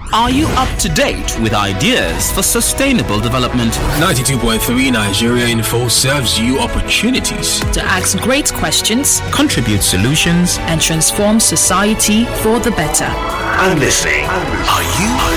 Are you up to date with ideas for sustainable development? 92.3 Nigeria Info serves you opportunities to ask great questions, contribute solutions, and transform society for the better. I'm listening. Are you